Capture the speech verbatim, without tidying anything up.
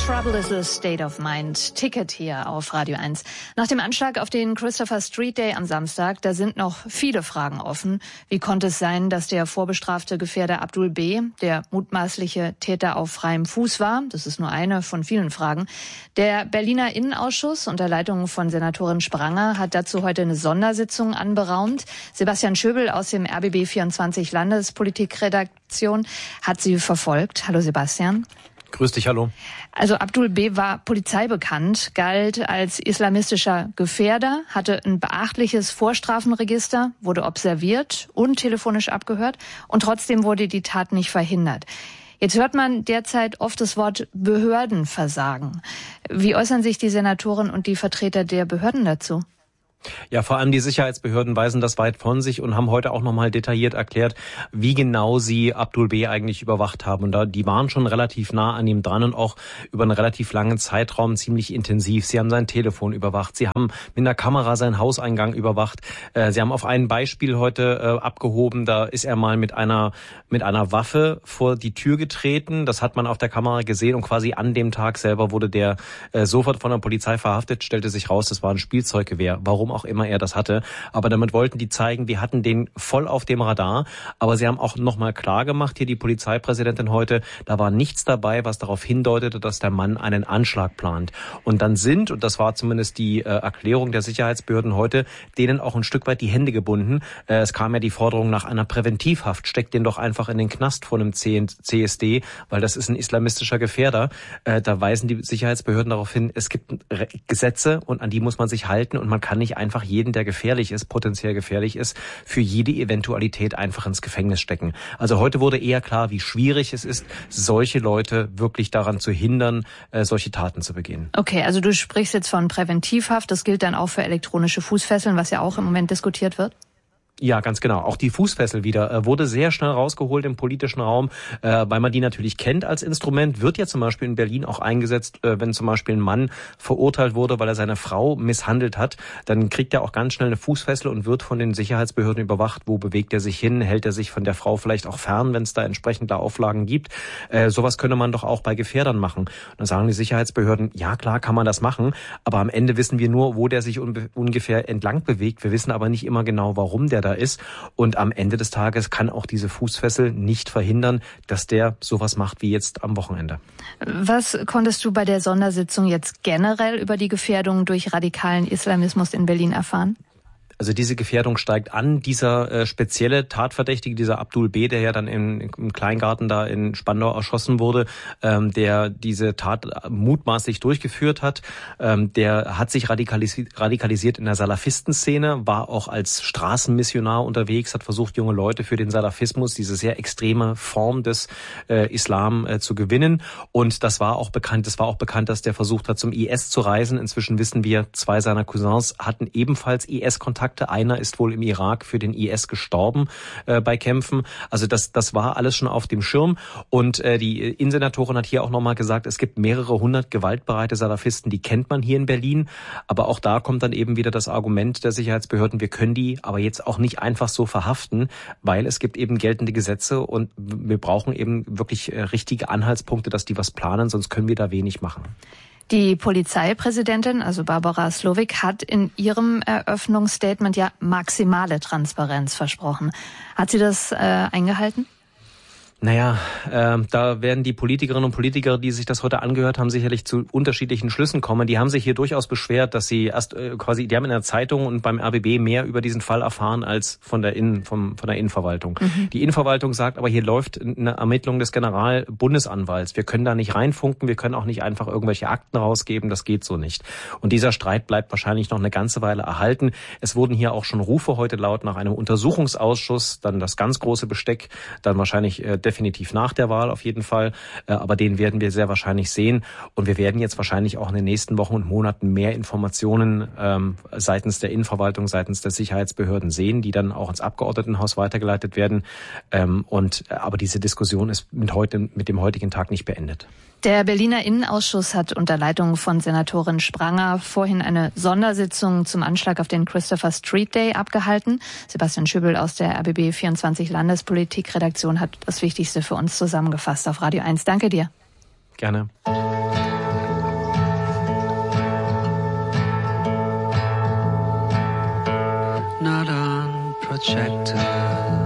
Trouble is a state of mind. Ticket hier auf Radio eins. Nach dem Anschlag auf den Christopher Street Day am Samstag, da sind noch viele Fragen offen. Wie konnte es sein, dass der vorbestrafte Gefährder Abdul B., der mutmaßliche Täter auf freiem Fuß war? Das ist nur eine von vielen Fragen. Der Berliner Innenausschuss unter Leitung von Senatorin Spranger hat dazu heute eine Sondersitzung anberaumt. Sebastian Schöbel aus dem R B B vierundzwanzig Landespolitikredaktion hat sie verfolgt. Hallo Sebastian. Grüß dich, hallo. Also Abdul B. war polizeibekannt, galt als islamistischer Gefährder, hatte ein beachtliches Vorstrafenregister, wurde observiert und telefonisch abgehört und trotzdem wurde die Tat nicht verhindert. Jetzt hört man derzeit oft das Wort Behördenversagen. Wie äußern sich die Senatoren und die Vertreter der Behörden dazu? Ja, vor allem die Sicherheitsbehörden weisen das weit von sich und haben heute auch nochmal detailliert erklärt, wie genau sie Abdul B. eigentlich überwacht haben. Und da, die waren schon relativ nah an ihm dran und auch über einen relativ langen Zeitraum ziemlich intensiv. Sie haben sein Telefon überwacht, sie haben mit einer Kamera seinen Hauseingang überwacht. Äh, sie haben auf ein Beispiel heute äh, abgehoben, da ist er mal mit einer mit einer Waffe vor die Tür getreten. Das hat man auf der Kamera gesehen und quasi an dem Tag selber wurde der äh, sofort von der Polizei verhaftet, stellte sich raus, das war ein Spielzeuggewehr. Warum auch immer er das hatte. Aber damit wollten die zeigen, wir hatten den voll auf dem Radar. Aber sie haben auch nochmal klar gemacht, hier die Polizeipräsidentin heute, da war nichts dabei, was darauf hindeutete, dass der Mann einen Anschlag plant. Und dann sind, und das war zumindest die äh, Erklärung der Sicherheitsbehörden heute, denen auch ein Stück weit die Hände gebunden. Äh, es kam ja die Forderung nach einer Präventivhaft. Steckt den doch einfach in den Knast von einem C S D, weil das ist ein islamistischer Gefährder. Äh, da weisen die Sicherheitsbehörden darauf hin, es gibt Gesetze und an die muss man sich halten und man kann nicht einfach jeden, der gefährlich ist, potenziell gefährlich ist, für jede Eventualität einfach ins Gefängnis stecken. Also heute wurde eher klar, wie schwierig es ist, solche Leute wirklich daran zu hindern, äh, solche Taten zu begehen. Okay, also du sprichst jetzt von Präventivhaft. Das gilt dann auch für elektronische Fußfesseln, was ja auch im Moment diskutiert wird? Ja, ganz genau. Auch die Fußfessel wieder äh, wurde sehr schnell rausgeholt im politischen Raum, äh, weil man die natürlich kennt als Instrument. Wird ja zum Beispiel in Berlin auch eingesetzt, äh, wenn zum Beispiel ein Mann verurteilt wurde, weil er seine Frau misshandelt hat. Dann kriegt er auch ganz schnell eine Fußfessel und wird von den Sicherheitsbehörden überwacht. Wo bewegt er sich hin? Hält er sich von der Frau vielleicht auch fern, wenn es da entsprechende Auflagen gibt? Äh, sowas könne man doch auch bei Gefährdern machen. Und dann sagen die Sicherheitsbehörden, ja klar kann man das machen, aber am Ende wissen wir nur, wo der sich unbe- ungefähr entlang bewegt. Wir wissen aber nicht immer genau, warum der da ist. Und am Ende des Tages kann auch diese Fußfessel nicht verhindern, dass der sowas macht wie jetzt am Wochenende. Was konntest du bei der Sondersitzung jetzt generell über die Gefährdung durch radikalen Islamismus in Berlin erfahren? Also diese Gefährdung steigt an. Dieser äh, spezielle Tatverdächtige, dieser Abdul B., der ja dann im, im Kleingarten da in Spandau erschossen wurde, ähm, der diese Tat mutmaßlich durchgeführt hat, ähm, der hat sich radikalisi- radikalisiert in der Salafistenszene, war auch als Straßenmissionar unterwegs, hat versucht, junge Leute für den Salafismus, diese sehr extreme Form des äh, Islam, äh, zu gewinnen. Und das war auch bekannt, es war auch bekannt, dass der versucht hat, zum I S zu reisen. Inzwischen wissen wir, zwei seiner Cousins hatten ebenfalls I S-Kontakte. Einer ist wohl im Irak für den I S gestorben äh, bei Kämpfen. Also das das war alles schon auf dem Schirm. Und äh, die Innensenatorin hat hier auch nochmal gesagt, es gibt mehrere hundert gewaltbereite Salafisten, die kennt man hier in Berlin. Aber auch da kommt dann eben wieder das Argument der Sicherheitsbehörden, wir können die aber jetzt auch nicht einfach so verhaften, weil es gibt eben geltende Gesetze und wir brauchen eben wirklich äh, richtige Anhaltspunkte, dass die was planen, sonst können wir da wenig machen. Die Polizeipräsidentin, also Barbara Slowik, hat in ihrem Eröffnungsstatement ja maximale Transparenz versprochen. Hat sie das äh, eingehalten? Naja, äh, da werden die Politikerinnen und Politiker, die sich das heute angehört haben, sicherlich zu unterschiedlichen Schlüssen kommen. Die haben sich hier durchaus beschwert, dass sie erst äh, quasi, die haben in der Zeitung und beim R B B mehr über diesen Fall erfahren als von der Innen, vom, von der Innenverwaltung. Mhm. Die Innenverwaltung sagt, aber hier läuft eine Ermittlung des Generalbundesanwalts. Wir können da nicht reinfunken, wir können auch nicht einfach irgendwelche Akten rausgeben, das geht so nicht. Und dieser Streit bleibt wahrscheinlich noch eine ganze Weile erhalten. Es wurden hier auch schon Rufe heute laut nach einem Untersuchungsausschuss, dann das ganz große Besteck, dann wahrscheinlich äh, definitiv nach der Wahl auf jeden Fall, aber den werden wir sehr wahrscheinlich sehen und wir werden jetzt wahrscheinlich auch in den nächsten Wochen und Monaten mehr Informationen ähm, seitens der Innenverwaltung, seitens der Sicherheitsbehörden sehen, die dann auch ins Abgeordnetenhaus weitergeleitet werden. Ähm, und aber diese Diskussion ist mit heute, mit dem heutigen Tag nicht beendet. Der Berliner Innenausschuss hat unter Leitung von Senatorin Spranger vorhin eine Sondersitzung zum Anschlag auf den Christopher Street Day abgehalten. Sebastian Schöbel aus der R B B vierundzwanzig Landespolitikredaktion hat das Wichtigste für uns zusammengefasst auf Radio eins. Danke dir. Gerne. not unprotected.